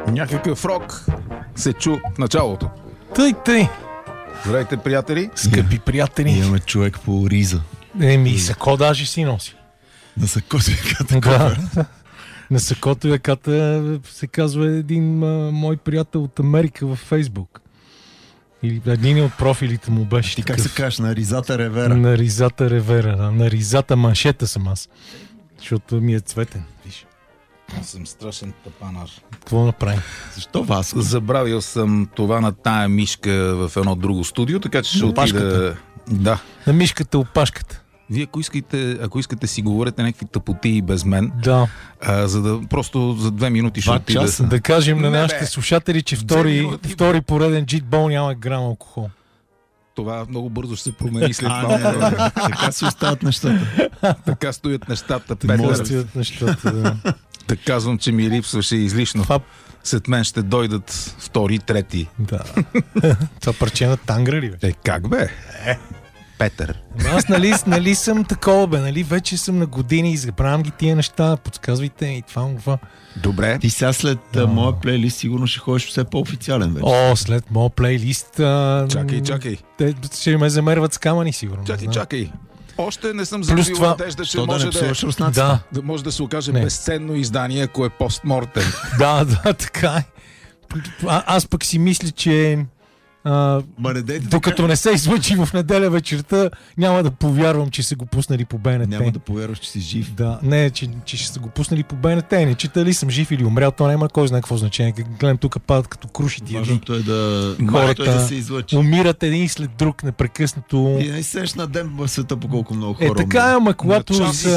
Някакъв рок се чу в началото. Тъй. Здравейте, приятели. Скъпи приятели. Имаме човек по риза. Сако даже си носи. На Сакото яката. Да. На Сакото яката се казва един мой приятел от Америка във Фейсбук. Или един от профилите му беше. Ти как се кажеш? На Ризата Ревера. На Ризата Ревера, да. На Ризата маншета съм аз. Защото ми е цветен. Виж. Аз съм страшен тъпанар. Какво направи? Защо вас? Забравил съм това на тая мишка в едно друго студио, така че ще отида... Да. На мишката опашката. Вие, ако искате си говорите някакви тъпоти без мен, да. За да просто за 2 минути ще отида. Да кажем на нашите слушатели, че втори пореден джитбол няма грам алкохол. Това много бързо ще се промени след това. Така си остават нещата. Така стоят нещата. Стоят нещата, да. Да казвам, че ми липсваше излишно. След мен ще дойдат втори, трети. Да. Това парче на Тангра ли бе? Как бе? Петър. Аз нали съм такова бе, нали вече съм на години, забравям ги тия неща, подсказвайте и това. Добре. Ти сега след моя плейлист сигурно ще ходиш все по-официален вече. След моя плейлист... Чакай. Те ще ме замерват с камъни сигурно. Чакай. Още не съм загубил надежда, че може да се окаже безценно издание, ако е постмортем. Да, така е. Аз пък си мисля, че докато не се излъчи в неделя вечерта, няма да повярвам, че са го пуснали по БНТ. Няма да повярваш, че си жив. Да, не, че ще са го пуснали по БНТ. Не чита ли съм жив или умрял, то няма кой знае какво значение. Гледам тук падат като круши тия. Важното е хората се излъчи. Умират един след друг непрекъснато. И не сеш на ден в света по колко много хора. Така е, ама когато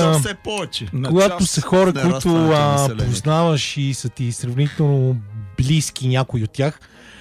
са хора, които познаваш и са ти сравнително близки някой от тях,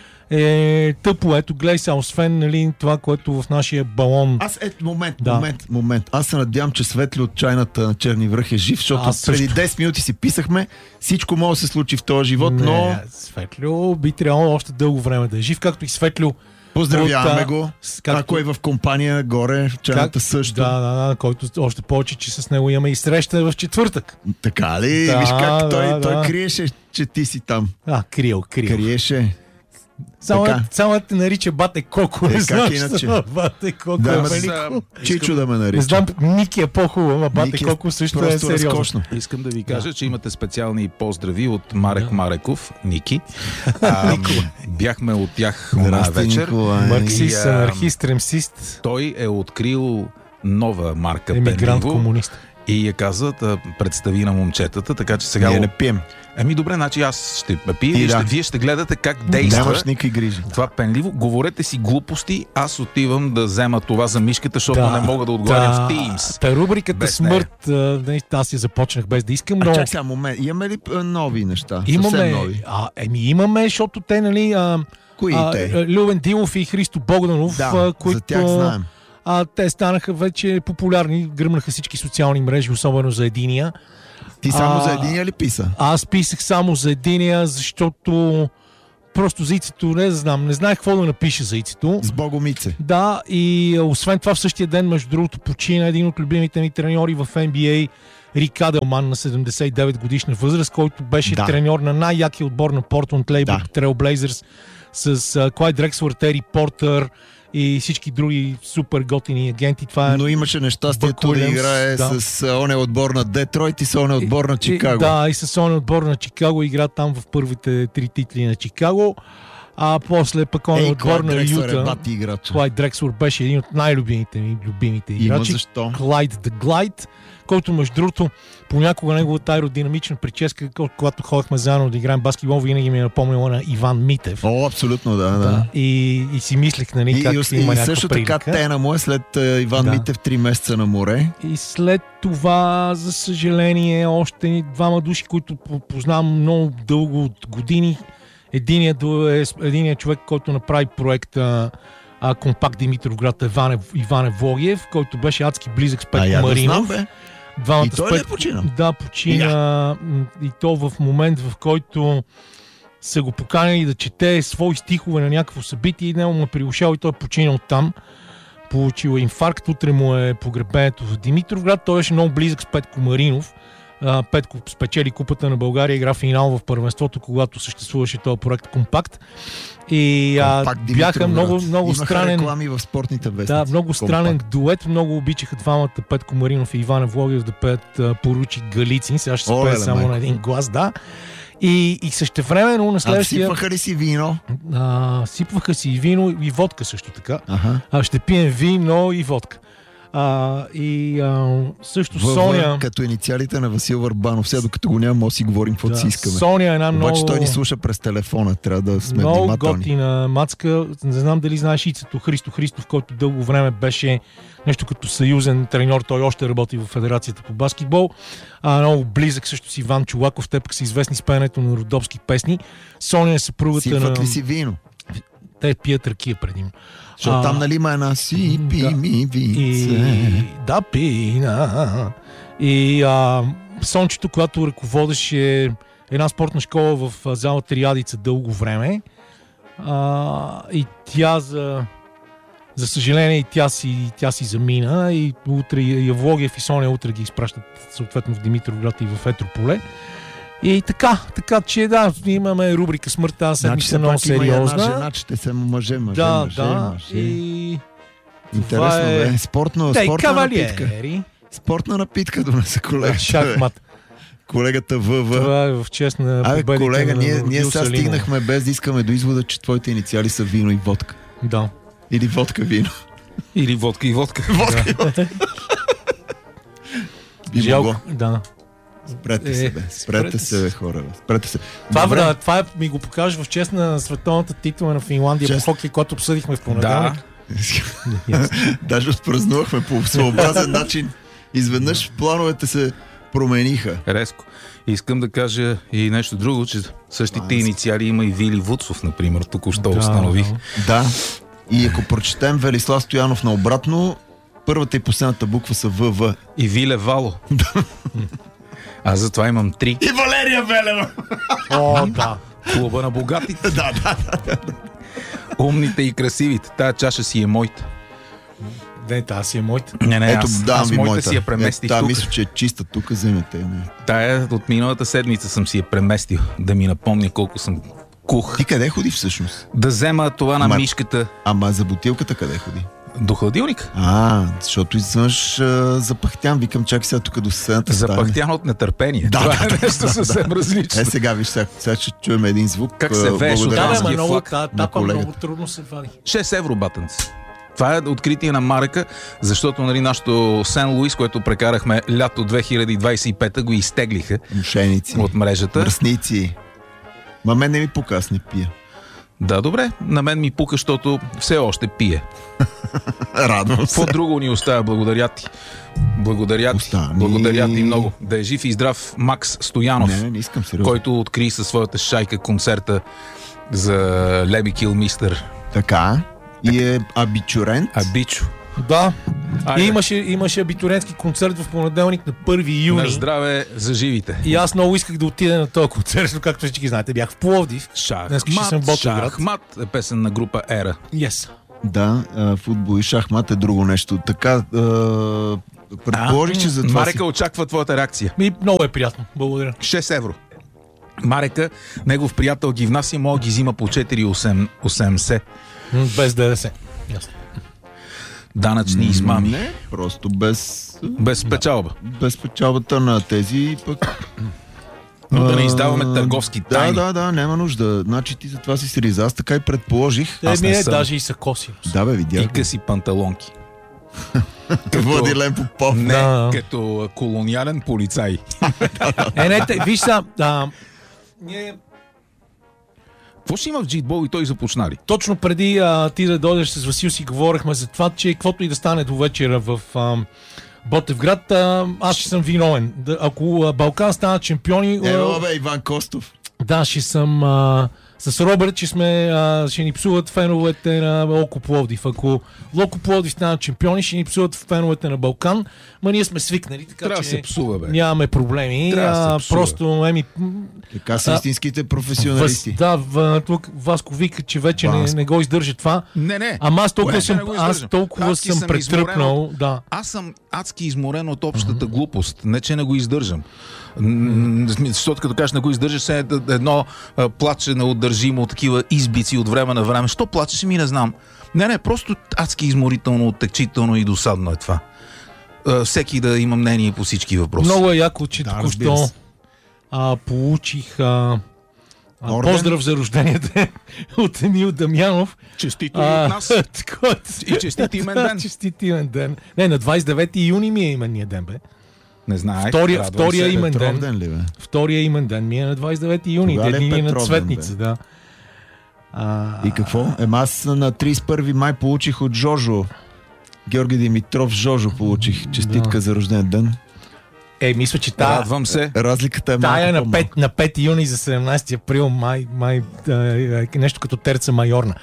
тъпо, гледай сега, освен това, което в нашия балон... Момент. Аз се надявам, че Светли от чайната на Черни връх е жив, защото преди 10 минути си писахме, всичко може да се случи в този живот, но... Светлио би трябвало още дълго време да е жив, както и Светлио. Поздравяваме го. Ако е в компания горе, в чайната също. Да, който още повече, че с него имаме и среща в четвъртък. Така ли? Виж как той криеше, че ти си там. Криел. Криеше. Само те нарича Бате Коко. Не знам, иначе? Бате Коко е велико. Чичо да ме нарича. Не знам, Ники е по-хубава, Бате Коко също е сериозно. Искам да ви кажа, че имате специални поздрави от Марек Мареков, Ники. Бяхме от тях на вечер. Марксист, анархист, ремсист. Той е открил нова марка емигрант комунист. И я каза да представи на момчетата, така че сега... Ние не пием. Добре, значи аз ще пия и вие ще гледате как действа. Нямаш никакви грижи. Това пенливо. Говорете си глупости, аз отивам да взема това за мишката, защото не мога да отговарям в Teams. Рубриката Смърт, аз я започнах без да искам, но... Чак сега, момент, имаме ли нови неща? Имаме, имаме, защото те, кои те? Любен Дилов и Христо Богданов, които... за тях знаем. Те станаха вече популярни, гръмнаха всички социални мрежи, особено за единия. Ти само за единия ли писа? Аз писах само за единия, защото просто за Ицето не знаех какво да напиша за Ицето. С Богомице. Да, и освен това в същия ден, между другото, почина един от любимите ми треньори в NBA, Рик Аделман на 79 годишна възраст, който беше треньор на най-якия отбор на Портленд Трейл Блейзърс с Клайд Дрекслър, Тери Портър и всички други супер готини агенти. Но имаше нещастието да играе с оня отбор на Детройт и с оня отбор на Чикаго. И с оня отбор на Чикаго игра там в първите 3 титли на Чикаго. А после пък оня отбор на Юта. Клайд Дрекслър беше един от най-любимите играчи. Защо? Клайд The Glide, който между другото понякога неговата аеродинамична прическа, когато ходихме заедно да играем баскетбол, винаги ми е напомнила на Иван Митев. Абсолютно, да. И си мислех, как има някаква също прилика. така тена му е след Иван Митев 3 месеца на море. И след това, за съжаление, още двама души, които познавам много дълго от години. Единият човек, който направи проекта Компакт Димитровград, Иван Евлогиев, който беше адски близък с Петко Маринов. И той не почина? Да, почина. И то в момент, в който са го поканили да чете свои стихове на някакво събитие и него му е приушал и той е починал там. Получил инфаркт, утре му е погребението в Димитровград. Той беше много близък с Петко Маринов. Петко спечели Купата на България, игра финал в първенството, когато съществуваше този проект Компакт. И бяха много странен. Реклами в спортните вестници. Да, много странен дует. Много обичаха двамата, Петко Маринов и Иван Влогиев, да пеят Поручик Галицин. Сега ще се пее само на един глас, да. И същевременно на следващия... Сипваха ли си вино? Сипваха си и вино, и водка също така. Ага. Ще пием вино и водка. Също Соня... Като инициалите на Васил Върбанов. Сега докато го няма, може си говорим каквото си искаме. Соня е една много... Обаче той ни слуша през телефона. Трябва да сме много внимателни. готина мацка. Не знам дали знаеш Ицето Христо Христов, който дълго време беше нещо като съюзен треньор. Той още работи в Федерацията по баскетбол. Много близък също с Иван Чолаков. Те пък са известни с пеенето на родопски песни. Соня е съпругата на... Сипват ли си вино? Те пият ракия предим. Защото там нали има една сипи ми винце. Да, пина. И Сончето, която ръководеше една спортна школа в зала Триадица дълго време. И тя за съжаление и тя си замина. И утре Явлогиев и Соня утре ги изпращат съответно в Димитровград и в Етрополе. И така, че да, имаме рубрика Смърт тази седмица много сериозна. Една жена, че се мъже. Да. И интересно е. Спортна напитка. Спортна напитка донесе колегата. Шахмат. Колегата ВВ. Това е в чест на победите. Колега, ние сега стигнахме без да искаме до извода, че твоите инициали са вино и водка. Да. Или водка вино. Или водка и водка. Водка и водка. Жалко, да. Спрете се, хора. Спрете се. Това ми го покажеш в чест на световната титла на Финландия по хокей, който обсъдихме в понеделник. Да. Даже отпразнувахме по своеобразен начин. Изведнъж плановете се промениха. Резко. Искам да кажа и нещо друго, че същите инициали има и Вили Вуцов, например. Току-що установих. Да. И ако прочетем Велислав Стоянов наобратно, първата и последната буква са ВВ. И Виле Вало. Аз затова имам 3. И Валерия Велева. О, да. Клуба на богатите. Да. Умните и красивите. Тая чаша си е моята. Не, тази си е моята. Не, аз моята си я преместих тук. Мисля, че е чиста тук, вземете. Тая от миналата седмица съм си я преместил. Да ми напомня колко съм кух. Ти къде ходи всъщност? Да взема това на мишката. Ама за бутилката къде ходи? До хладилника. Защото извънш запахтян. Викам, чакай сега тук до съседната стая. Запахтян от нетърпение. Това е нещо съвсем различно. Сега виж, сега ще чуем един звук. Как се веше българския флаг на колегата. Много трудно се вади. 6 евро, батънци. Това е откритие на Марека, защото нашото Сен Луис, което прекарахме лято 2025, го изтеглиха мошеници от мрежата. Мръсници. Ма мен не ми пука, аз не пия. Да, добре. На мен ми пука, защото все още пие. Радвам се. Какво друго ни оставя? Благодаря ти. Благодаря ти много. Да е жив и здрав Макс Стоянов, не искам сериозно, който откри със своята шайка концерта за Леби Килмистър. Така. И е абитурент. Абичо. Да. И имаше абитурентски концерт в понеделник на 1 юни. На здраве за живите. И аз много исках да отида на този концерт, както всички знаете. Бях в Пловдив. Шахмат е песен на група Ера. Yes. Да, футбол и шахмат е друго нещо. Така, предположих, че за това Марека очаква твоята реакция. Много е приятно. Благодаря. 6 евро. Марека, негов приятел ги внася, мога ги взима по 4,80. Без ДДС. Ясно. Данъчни измами. Не, просто без печалба. Без печалбата на тези пък. Но да не издаваме търговски тайни. Да, няма нужда. Значи ти за това си сриза. Аз така и предположих. Аз не съм. Даже и са коси. Да, бе, видях. И къси панталонки. Владилен Попов. Не, като колониален полицай. Виж са, ние... Какво ще има в джитбол и той започна ли? Точно преди ти да дойдеш с Васил си говорихме за това, че каквото и да стане до вечера в Ботевград, аз ще съм виновен. Ако Балкан станат шампиони... Иван Костов. Да, ще съм... С Робърт, че ще ни псуват феновете на Локо Пловдив. Ако Локо Пловдив станат шампиони, ще ни псуват феновете на Балкан. Ма ние сме свикнали, така трябва че се псува, бе. Нямаме проблеми. Просто така са истинските професионалисти. Тук Васко вика, че вече не го издържа това. Не. Ама аз толкова съм претръпнал. Да. Аз съм адски изморен от общата глупост. Не, че не го издържам. Защото като кажеш не го издържаш, се едно плаче неудържимо, такива избици от време на време. Що плачеш, ми не знам. Не, просто адски изморително, оттекчително и досадно е това. Всеки да има мнение по всички въпроси. Много е яко, че току-що получих поздрав за рождения ден от Емил Дамянов. Честито и от нас. И честит имен ден. Честит имен ден. Не, на 29 юни ми е именния ден, бе. Не знаех. Втория имен ден. Ден ли, бе? Втория имен ден ми е на 29 юни. Ден на цветница, да. И какво? Аз на 31 май получих от Жожо. Георги Димитров Жожо получих честитка за рожден ден. Мисля, че радвам се. Разликата е малко тая на 5 юни за 17 април май нещо като терца майорна.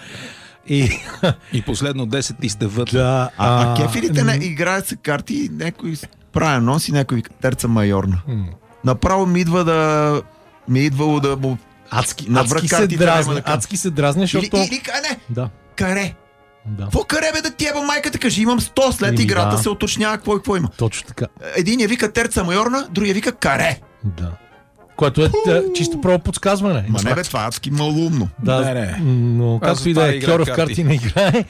И последно 10 ти сте вътре. Да, кефирите не играят се карти, някой прави нос и някой терца майорна. Направо ми идвало да му адски се дразне, защото... Или каре. Да. Какво каре, бе, да ти еба майката? Кажи, имам 100, след играта се уточнява какво има. Точно така. Един я вика терца майорна, другия вика каре. Да. Което е чисто право подсказване. Ма не бе, това адски малумно. Да, но както и да е, Кьоров карти не играе.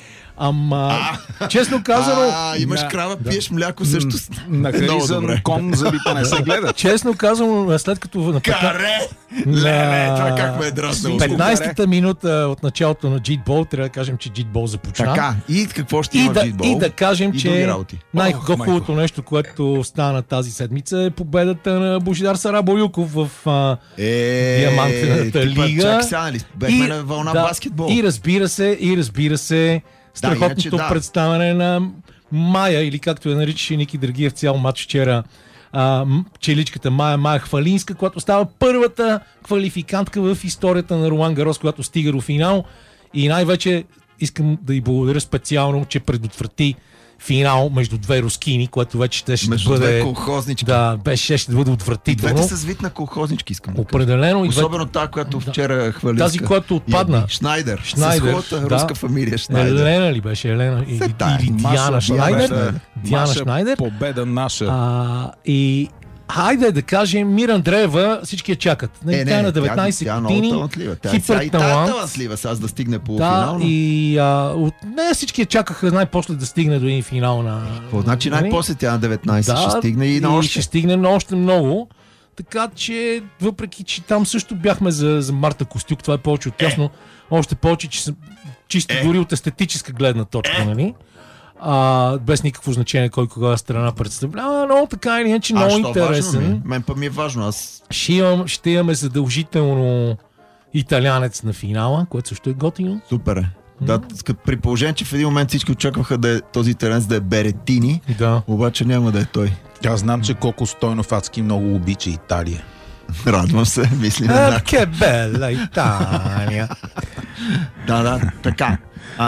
Честно казано... имаш крава, пиеш мляко също. Нахаризан кон, за да не се гледа. Честно казано, след като... Каре! Леле, това как ме е дразнало. 15-та минута от началото на Джитбол, трябва да кажем, че Джитбол започна. Така, и какво ще има в Джитбол? И да кажем, че най-хубавото нещо, което стана тази седмица, е победата на Божидар Сарабоюков в Диамантената лига. Чак сега, нали? Бехме на вълна баскетбол. И разбира се, страхотното представяне на Майя, или както я наричаше Ники Драгиев цял матч вчера, челичката Майя Хвалинска, която става първата квалификантка в историята на Ролан Гарос, която стига до финал. И най-вече искам да й благодаря специално, че предотврати финал между две рускини, което вече ще да бъде... две колхознички. Да, ще бъде отвратително. Двете са с вид на колхознички, искам да определено. Особено тази, която вчера хвалиска. Тази, която отпадна. Шнайдер. С хубавата руска фамилия Шнайдер. Елена ли беше? Елена или Диана Шнайдер? Диана Шнайдер. Победа наша. И хайде да кажем, Мира Андреева, всички я чакат. Тя на 19 години. Хипер талантлива, сега да стигне полуфинал. Да, и не всички я чакаха най-после да стигне до един финал на... Значи най-после тя на 19 ще стигне и на още. Ще стигне на още много. Така че, въпреки че там също бяхме за Марта Костюк, това е повече от ясно. Още повече, че чисто дори от естетическа гледна точка, нали? Без никакво значение кой кога страна представлява, но така или иначе много интересен. Мен па ми е важно. Ще имаме задължително италянец на финала, което също е готино. Супер е. Да, при положение, че в един момент всички очакваха да е този италянец да е Беретини, обаче няма да е той. Аз знам, че Коко Стойнов адски много обича Италия. Радвам се, мислим. Ке бела Италия. Да, така.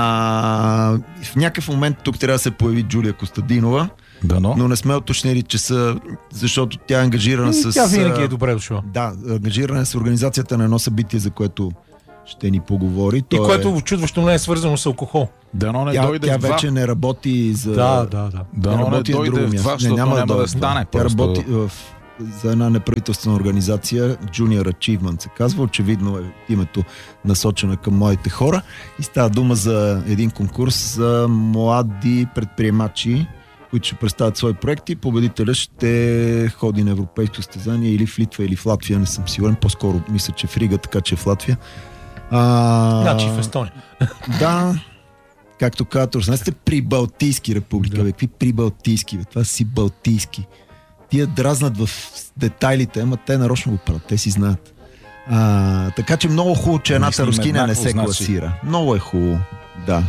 В някакъв момент тук трябва да се появи Джулия Костадинова, но не сме уточнили часа, защото тя е ангажирана с... Тя винаги е добре дошла. Да, ангажирана е с организацията на едно събитие, за което ще ни поговори. И което очудващо не е свързано с алкохол. Тя вече не работи за... Да. Не дойде в това, защото няма да стане. Тя работи за една неправителствена организация, Junior Achievement се казва, очевидно е името насочено към младите хора и става дума за един конкурс за млади предприемачи, които ще представят свои проекти. Победителят ще ходи на европейско състезание или в Литва, или в Латвия, не съм сигурен, по-скоро мисля, че в Рига, така че в Латвия. Значи в Естония. Да, както казват, не сте прибалтийски република, какви прибалтийски, това си балтийски. Тия дразнат в детайлите, ама те нарочно го правят, те си знаят. Така че много хубаво, че едната рускиня не се класира. Много е хубаво, да.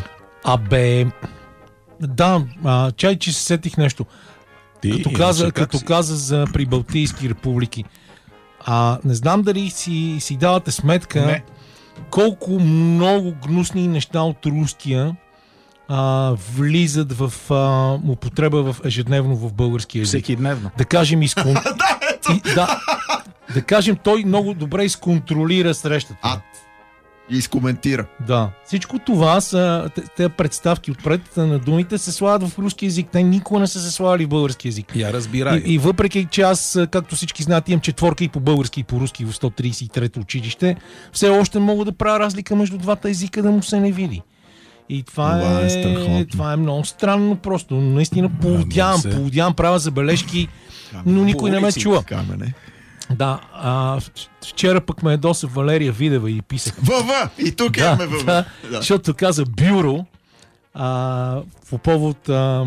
Чай, че се сетих нещо. Като каза за прибалтийски републики. Не знам дали си давате сметка колко много гнусни неща от руския влизат в употреба ежедневно в българския език. Всеки дневно. Да кажем да кажем, той много добре изконтролира срещата. И изкоментира. Да. Всичко това са тези представки отпред на думите се слагат в руски език. Те никога не са се слагали в български език. Я разбирай. И въпреки, че аз, както всички знаят, имам четворка и по български и по руски в 133-то училище, все още мога да правя разлика между двата езика, да му се не види. И това е много странно просто. Наистина полудявам, правя забележки, но никой не ме чува. Да, вчера пък ме ядоса Валерия Видева и писах. И тук имаме ВВ. Да, защото каза бюро по повод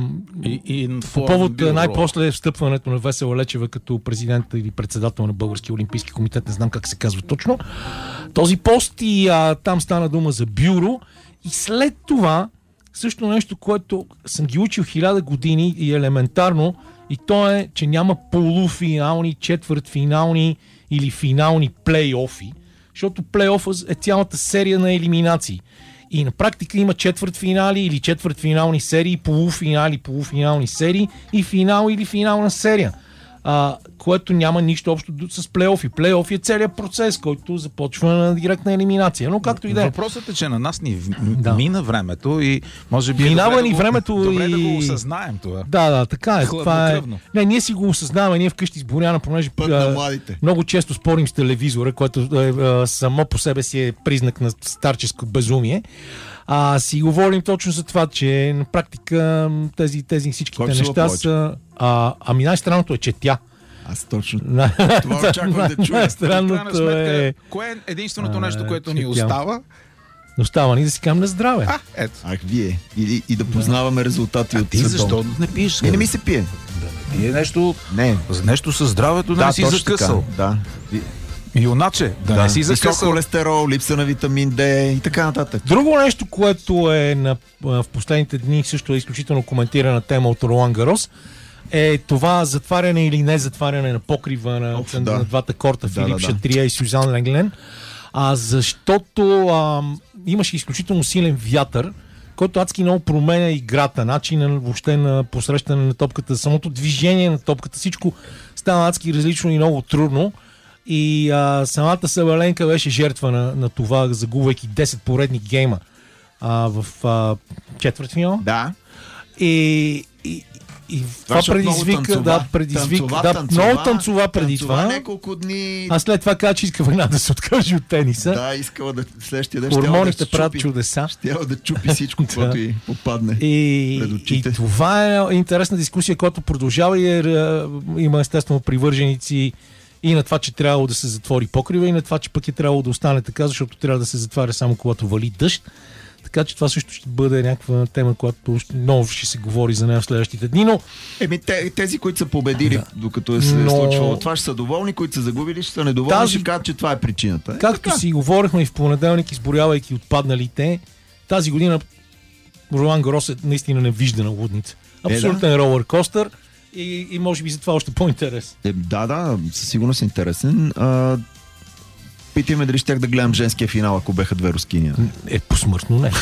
най-после встъпването на Весела Лечева като президент или председател на Българския олимпийски комитет, не знам как се казва точно. Този пост и там стана дума за бюро. И след това също нещо, което съм ги учил 1000 години и елементарно, и то е, че няма полуфинални, четвъртфинални или финални плейофи, защото плейофа е цялата серия на елиминации. И на практика има четвъртфинали или четвъртфинални серии, полуфинални серии и финал или финална серия. Което няма нищо общо с плейофи. Плейофи е целият процес, който започва на директна елиминация. Но както и да е. Въпросът е, че на нас ни мина времето и може би минава ни времето добре да го осъзнаем това. Да, така е. Това е. Не, ние си го осъзнаваме, ние вкъщи с Боряна, понеже много често спорим с телевизора, което само по себе си е признак на старческо безумие. Си говорим точно за това, че на практика тези всичките неща са... най-странното е, че тя. Аз точно това очаквам да чуя. Най-странното е... Кое е единственото нещо, което ни остава? Остава ни да си кажем на здраве. Ето. Вие. И да познаваме резултати от ти защо не пиеш? Не ми се пие. Да не пие нещо... Нещо със здравето да не си закъсал. Да. Юначе, да не си закъсал. Висок холестерол, липса на витамин D и така нататък. Друго нещо, което е в последните дни също е изключително коментирана тема от Ролан Гарос, е това затваряне или не затваряне на покрива на двата корта, Филип Шатрия и Сюзан Ленглен. Защото имаше изключително силен вятър, който адски много променя играта, начина въобще на посрещане на топката, самото движение на топката, всичко става адски различно и много трудно. И самата Сабаленка беше жертва на това, загубвайки 10 поредни гейма в четвъртфинал. Да. И това предизвика, много танцова преди това. Няколко дни. А след това каза, че иска война да се откаже от тениса. Да, искала да следващия ден хормоните правят чудеса. Щяла да чупи всичко, което и попадне пред очите. И това е интересна дискусия, която продължава и има естествено привърженици и на това, че трябвало да се затвори покрива, и на това, че пък е трябвало да остане така, защото трябва да се затваря само когато вали дъжд. Така че това също ще бъде някаква тема, която много ще се говори за нея в следващите дни, но... Тези, които са победили, докато се е случвало това, ще са доволни, които са загубили, ще са недоволни, ще кажат, че това е причината. Както си говорихме и в понеделник, изборявайки отпадналите, тази година Ролан Гарос е наистина невиждана лудница. Абсолютен ролър костър и може би за това още по-интересен. Да, със сигурност е интересен. Питаме дали щях да гледам женския финал, ако беха две рускини. Посмъртно не.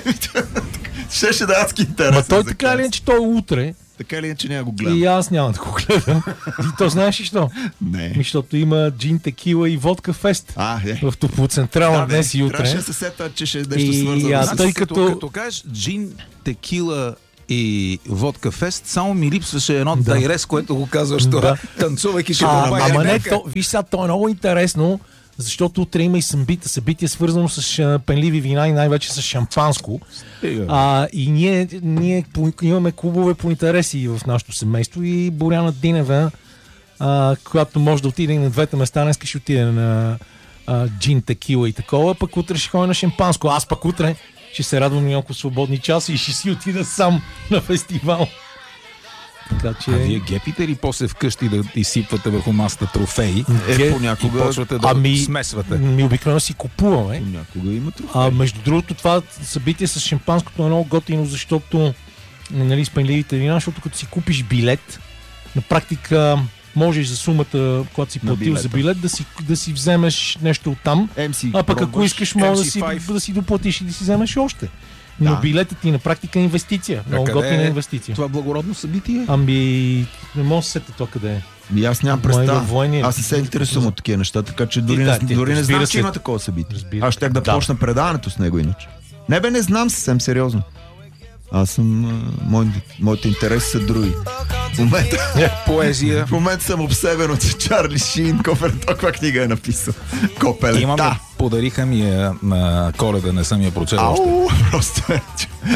Щеше да адски интересен. Ма той така ли е, че той е утре. Така ли е, че няма го гледам? И аз няма да го гледам. И то знаеш ли що? Не. Защото има джин, текила и водка фест. В Топлоцентрална днес и утре. Трябваше се сета, че ще е нещо свързано. Тъй като кажеш джин, текила и водка фест, само ми липсваше едно дайрес, което го казваш това, танцувайки ще ама не, виж сега, то е много интересно, защото утре има и събитие свързано с пенливи вина и най-вече с шампанско. И ние имаме клубове по интереси в нашото семейство и Боряна Динева, която може да отиде на двете места, днес ще отиде на джин, текила и такова, пък утре ще ходи на шампанско. Аз пък утре ще се радвам на няколко свободни часа и ще си отида сам на фестивал. Така, че... вие гепите ли после вкъщи да изсипвате върху масата трофеи? Понякога и почвате да смесвате? Обикновено си купуваме. Понякога има трофеи. Между другото, това събитие с шампанското е много готино, защото с пенливите вина, защото като си купиш билет, на практика можеш за сумата, когато си платил за билет, да си вземеш нещо оттам, а пък ако искаш, може да си доплатиш и да си вземеш още. Но билетът ти на практика е инвестиция. Много готина инвестиция. Това благородно събитие? Не мога да се сетя това къде е. И аз нямам Ама и представа. във военния. Аз не се интересувам от такива неща, така че дори не знам, че има такова събитие. Аз щях да почна предаването с него иначе. Не бе, не знам съвсем сериозно. Аз съм... Моите интереси са други. Поезия. В момента съм обсебен от Чарли Шин. Каква книга е написал? Копелета. Имаме, подариха ми я на Коледа, не съм я прочел още. Просто е.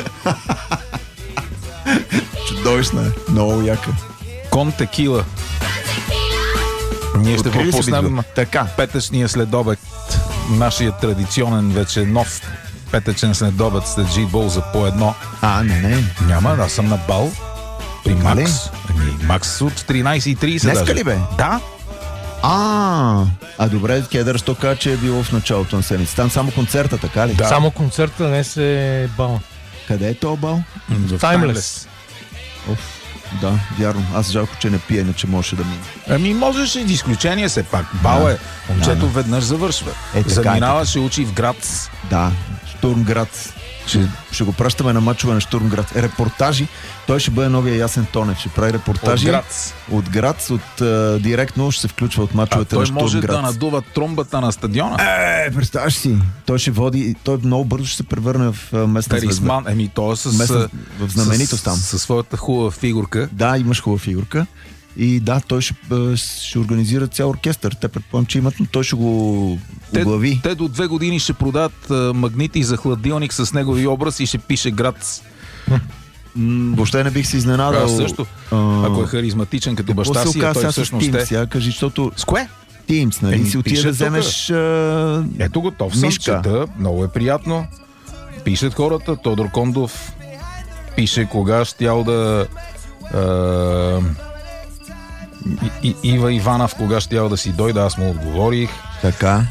Чудовищна е. Много яка. Кон Текила. Ние ще пропуснем петъчния следобед. Нашия традиционен, вече нов петъчен следобед след G-Ball за по едно. Не. Няма, аз съм на бал. При Макс. Макс от 13:30. Днеска ли бе? Да. Добре, Кедър то каза, че е било в началото на седмица. Там само концерта, така ли? Да. Само концерта, днес е бал. Къде е то бал? Timeless. Да, вярно. Аз жалко, че не пия, иначе можеше да мине. Можеше и изключение все пак. Бал е. Момчето веднъж завършва. Заминава, ще учи в Грац. Да, Штурмграц. Ще го пращаме на мачове на Штурмграц. Репортажи. Той ще бъде новия Ясен Тонев. Ще прави репортажи. От Грац. Директно ще се включва от мачовете на Штурмграц. Той може да надува тромбата на стадиона. Представяш си. Той ще води. Той много бързо ще се превърне в местна звезда. Той в знаменитост там. Със своята хубава фигурка. Да, имаш хубава фигурка. И да, той ще организира цял оркестър. Те предполагам, че имат, но той ще го оглави. Те до 2 години ще продават магнити за хладилник с негови образ и ще пише Грац. Въобще не бих се изненадал. Също. Ако е харизматичен като баща си, той всъщност е. Кажи, защото... С кое? Teams, нали? Си отида да вземеш ето готов съм, чета. Много е приятно. Пишат хората. Тодор Кондов пише кога щял да... Ива Иванов кога щял да си дойде, аз му отговорих. Така.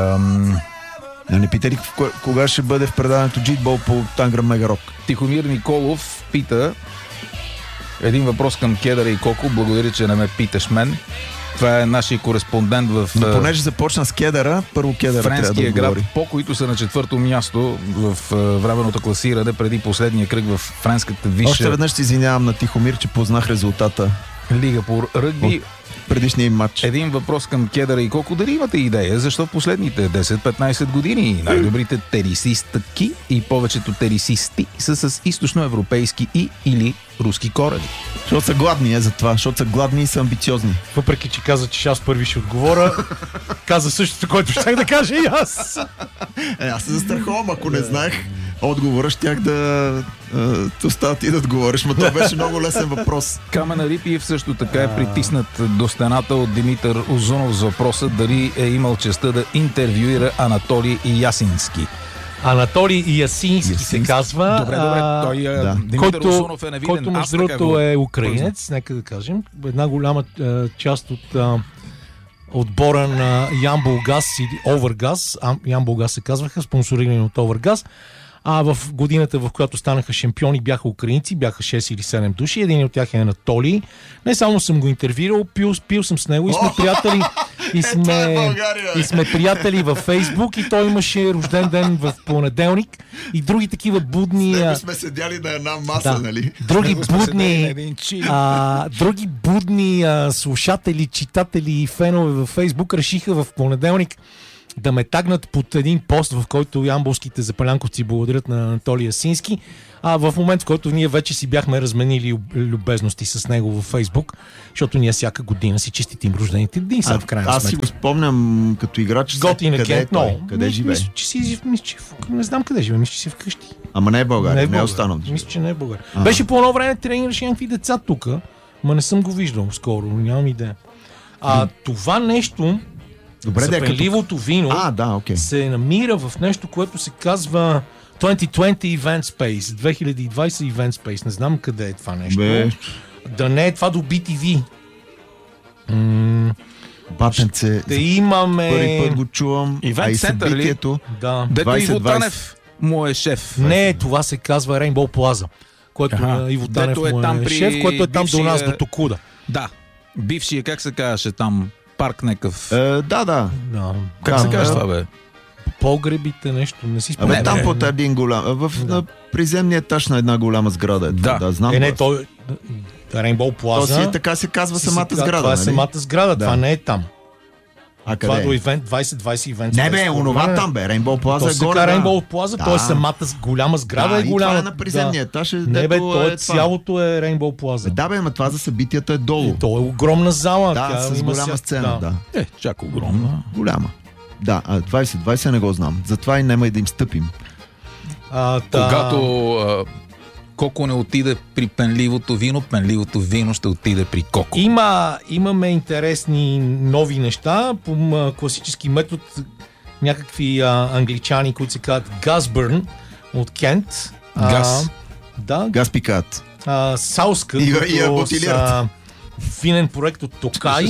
Не пита ли кога ще бъде в предаването G-Ball по Танграм Мегарок? Тихомир Николов пита един въпрос към Кедъра и Коко. Благодаря, че не ме питаш мен. Това е нашия кореспондент в... Но понеже започна с Кедъра, първо Кедъра трябва да град, по които са на 4-то място в временното класиране преди последния кръг в френската висша... Още веднъж се извинявам на Тихомир, че познах резултата. Лига по ръгби. Предишния матч. Един въпрос към Кедъра и Коко. Дали имате идея защо последните 10-15 години най-добрите терисистки и повечето терисисти са с източноевропейски и или руски корени? Защото са гладни, за това. Защото са гладни и са амбициозни. Въпреки, че каза, че аз първи ще отговоря, каза същото, което щях да кажа и аз. Аз се застраховам, ако не знаех отговора, щях да остава ти да отговориш, но това беше много лесен въпрос. Камен Рипиев също така е притиснат до стената от Димитър Озунов с въпроса дали е имал честта да интервюира Анатолий Ясински. Анатолий Ясински се казва. Добре, Димитър Озунов е невиден. Който между другото е украинец, нека да кажем. Една голяма част от отбора на Ямболгаз или Овергаз, Ямболгаз се казваха, спонсорирани от Овергаз. В годината, в която станаха шампиони, бяха украинци, бяха 6 или 7 души. Един от тях е Анатолий. Не само съм го интервюирал, пил съм с него и сме приятели. И сме приятели във Фейсбук и той имаше рожден ден в понеделник и други такива будни... С него сме седяли на една маса, нали? Други будни слушатели, читатели и фенове във Фейсбук решиха в понеделник да ме тагнат под един пост, в който ямболските запалянковци благодарят на Анатолий Ясински. В момент, в който ние вече си бяхме разменили любезности с него във Фейсбук, защото ние всяка година си честитим рождените дни. Аз си го спомням като играч. Готин е Кент, къде живее? Не знам къде живее, мисля, че си вкъщи. Ама не е България, не е останал. Мисля, че не е България. Беше по едно време тренираше някакви деца тук, ма не съм го виждал скоро, нямам идея. Това нещо... Запенливото вино се намира в нещо, което се казва 2020 Event Space, 2020 Event Space. Не знам къде е това нещо. Да не е това до BTV. Батенце, да имаме... първи път го чувам. Event Center ли? Да. Дето Иво Танев му е шеф. Не, това се казва Rainbow Plaza, което Иво Танев му е шеф, което е там до нас, до Токуда. Да. Бившия, как се казваше там? Парк некъв. Да. Как се казва това, бе? Погребите, нещо, не си спомням. Там под един голям. На приземния етаж на една голяма сграда. Да, знам. Рейнбоу Плаза. То си така се казва самата сграда. Това е самата сграда, Да. това не е там. А Това къде до е? Ивент 2020 Ивент. Не бе, онова там бе, Рейнбоу Плаза То е се горе. казва Да. Рейнбоу Плаза, Да. то е самата голяма сграда, Да, е и голяма. това е на приземния етаж. Не бе, то е цялото е Рейнбоу Плаза. Да бе, ама това за събитията е долу. То е огромна зала. Да, тя с има голяма сцена, да. Чак огромна. Голяма. Да, а 2020 не го знам. Затова и няма и да им стъпим. Когато Коко не отиде при пенливото вино ще отиде при Коко. Имаме интересни нови неща по класически метод. Някакви англичани, които се казват Газбърн от Кент. Газ. Да. Газ пикат. Сауска, И я които бутилират. са винен проект от Токай.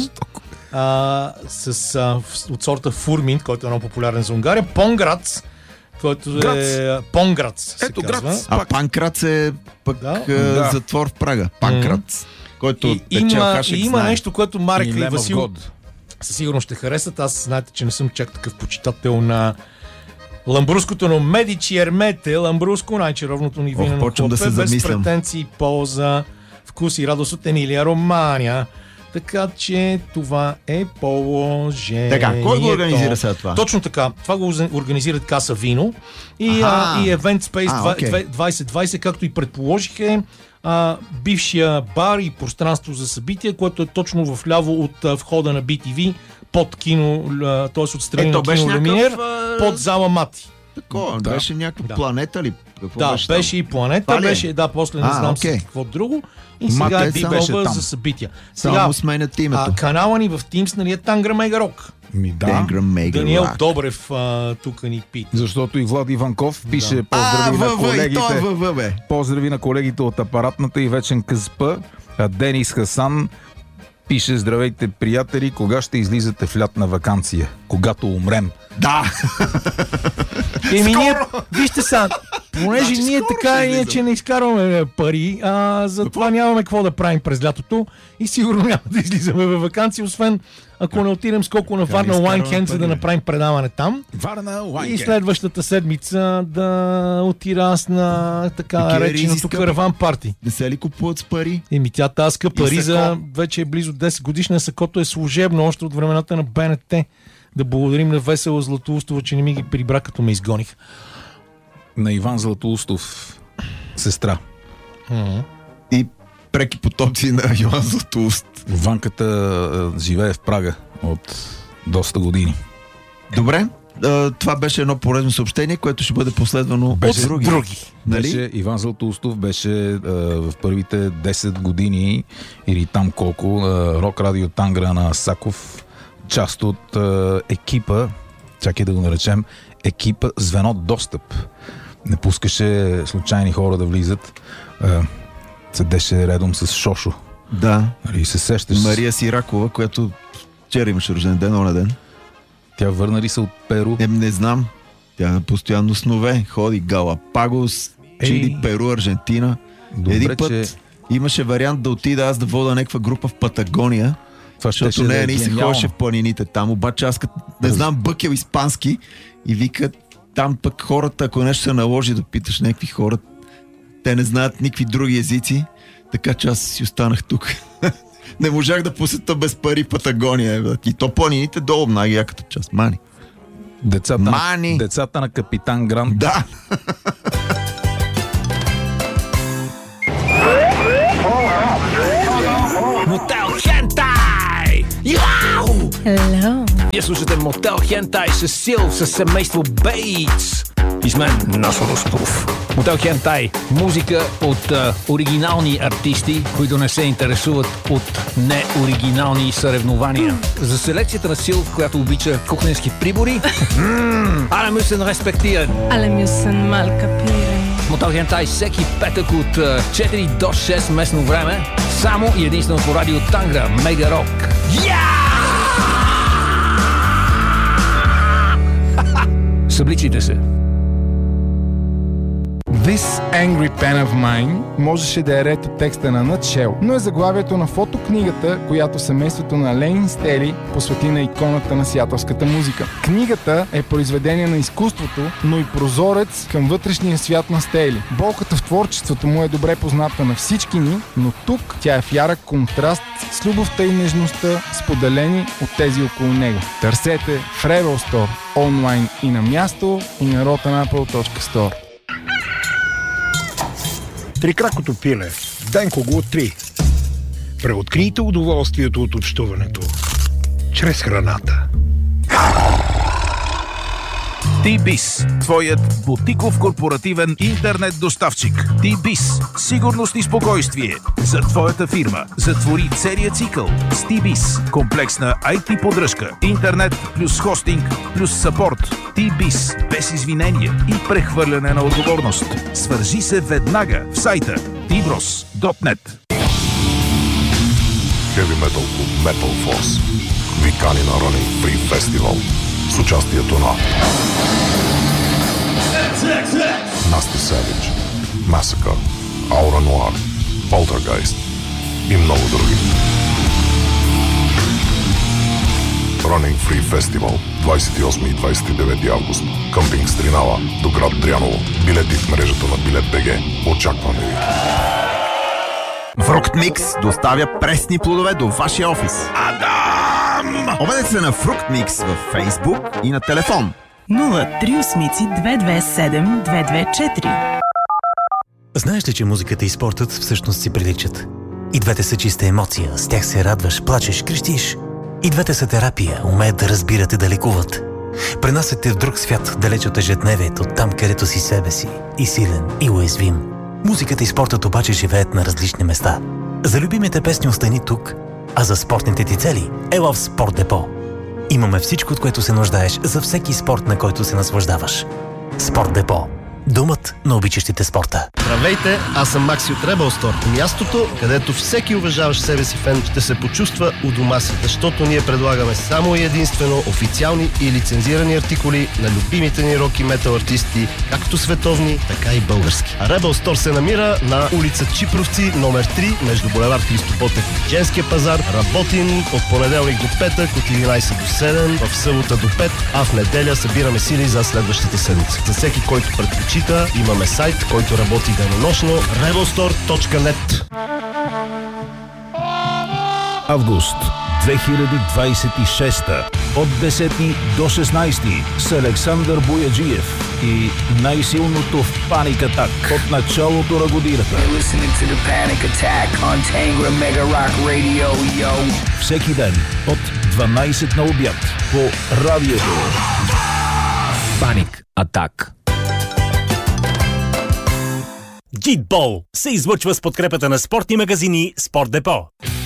От сорта Фурмин, който е много популярен за Унгария. Понграц, който е Понграц. Ето Грац. А Панкрац е пък Да. затвор в Прага. Панкрац. Който печел кашек има знае. нещо, което Марек и Лемов Васил год. със сигурност ще харесат. Аз знаете, че не съм чак такъв почитател на ламбруското, но Медичи Ермете, ламбруско, най-чаровното ни винено почвам да хлопе, се без замислям. претенции, полза, вкус и радост от Емилия Романя. Така че това е положението. Така, кой го организира сега това? Точно така. Това го организират Каса Вино и Event Space окей. 2020, както и предположих е бившия бар и пространство за събития, което е точно вляво от входа на BTV, под кино, т.е. отстрани на кино Люминер, под зала Мати. Такова, Да. беше някаква планета ли? Какво Да, беше там? беше и планета, Това ли е? беше, после не знам окей. с какво друго. И сега Мата е си беше Бибълба там. за събития. Само Сега, му сменят името. канала ни в Teams, нали е Тангра Мегарок. Тенгра Мега Даниел Рак. Добрев тук ни пита. Защото и Влад Иванков пише ВВ, поздрави на и той е колегите. ВВ, бе. Поздрави на колегите от апаратната и вечен КСП. А Денис Хасан пише: здравейте, приятели, кога ще излизате в лятна ваканция? Когато умрем. Да! Ние, вижте сега, понеже ние така и иначе не изкарваме пари, затова нямаме какво да правим през лятото и сигурно няма да излизаме във ваканция, освен ако не отидем скоко на Варна Уайнкенд, за да направим предаване там. Варна И Уайнкенд. следващата седмица да отида аз на така Такива нареченото ризи скъпи. караван парти. Не се ли купуват с пари? Тя тази скъпа И риза сако. вече е близо 10 годишна, сакото е служебно още от времената на БНТ. Да благодарим на Весела Златоустова, че не ми ги прибра, като ме изгоних. На Иван Златоустов сестра. И преки потомци на Йоан Златоуст. Ванката живее в Прага от доста години. Добре, това беше едно полезно съобщение, което ще бъде последвано от други. Нали? Беше, Иван Златоустов беше в първите 10 години или там колко Рок Радио Тангра на Саков, част от екипа, чакай да го наречем, екипа Звено Достъп. Не пускаше случайни хора да влизат. Седеше редом с Шошо. Да. И се сещаш. Мария Сиракова, която вчера имаше рожден ден, оня ден. Тя върна ли се от Перу? Не знам. Тя постоянно снове. Ходи Галапагос, Чили, Перу, Аржентина. Добре, Един път че имаше вариант да отида аз да вода някаква група в Патагония, това защото щеше да нея е не се гениално. ходеше в планините там. Обаче аз като не знам бъкел испански и вика там пък хората, ако нещо се наложи да питаш някакви хора, те не знаят никакви други езици, така че аз си останах тук. Не можах да посета без пари Патагония. Бе. И то планините долу, най-яката част. Мани. Децата на капитан Грант. Да. Мотел Хентай! Яу! Hello. Вие слушате Мотел Хентай с Сил, с семейство Бейтс. И с мен Насо Русков. Мотел Хентай. Музика от оригинални артисти, които не се интересуват от неоригинални съревнования. За селекцията на Сил, която обича кухненски прибори, alle müssen respektieren. Alle müssen mal kapieren. Мотел Хентай всеки петък от 4 до 6 местно време, само и единствено по радио Тангра, Мега Рок. Събличайте се. This Angry Pen of Mine можеше да е ред от текста на Nutshell, но е заглавието на фотокнигата, която семейството на Ленин Стели посвети на иконата на сиатълската музика. Книгата е произведение на изкуството, но и прозорец към вътрешния свят на Стели. Болката в творчеството му е добре позната на всички ни, но тук тя е в ярък контраст с любовта и нежността, споделени от тези около него. Търсете в Rebel Store, онлайн и на място, и на rotanapple.store. Трикракото пиле. Денко го откри. Преоткрийте удоволствието от общуването чрез храната. T-Biz, твоят бутиков корпоративен интернет доставчик. T-Biz, сигурност и спокойствие за твоята фирма. Затвори целият цикъл с T-Biz. Комплексна IT поддръжка, интернет плюс хостинг плюс съпорт. T-Biz, без извинения и прехвърляне на отговорност. Свържи се веднага в сайта tbros.net. Heavy Metal Club Metal Force викани на Running Free Festival с участието на Nasty Savage, Massacre, Aura Noir, Poltergeist и много други. Running Free Festival 28 и 29 август. Къмпинг Стринала до град Дряново. Билети в мрежата на Билет.бг. Очакваме ви. Фрукт Микс доставя пресни плодове до вашия офис. Адам! Обадете се на Фрукт Микс във Фейсбук и на телефон 038-227-224. Знаеш ли, че музиката и спортът всъщност си приличат? И двете са чиста емоция, с тях се радваш, плачеш, крещиш. И двете са терапия, умеят да разбират и да лекуват. Пренасят те в друг свят, далеч от ежедневието, там където си себе си, и силен, и уязвим. Музиката и спортът обаче живеят на различни места. За любимите песни остани тук, а за спортните ти цели ела в Спорт Депо. Имаме всичко, от което се нуждаеш за всеки спорт, на който се наслаждаваш. Спорт Депо. Думът на обичащите спорта. Здравейте, аз съм Макси от Rebel Store. Мястото, където всеки уважаващ себе си фен ще се почувства у дома си, защото ние предлагаме само и единствено официални и лицензирани артикули на любимите ни рок и метал артисти, както световни, така и български. Rebel Store се намира на улица Чипровци, номер 3, между булевард Христо Ботев и Женския пазар. Работим от понеделник до петък, от 11 до 7, в събота до 5, а в неделя събираме сили за следващата седмица. За всеки, който предпочита, имаме сайт, който работи денонощно, rebelstore.net. Август 2026 от 10 до 16 с Александър Бояджиев и най-силното в Panic Attack от началото на годината. Всеки ден от 12 на обяд по радиото. Panic Attack. Гитбол се излъчва с подкрепата на спортни магазини Спорт Депо.